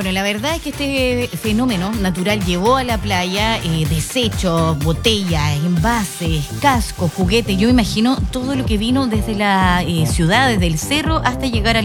Bueno, la verdad es que este fenómeno natural llevó a la playa desechos, botellas, envases, cascos, juguetes. Yo imagino todo lo que vino desde la ciudad, desde el cerro, hasta llegar al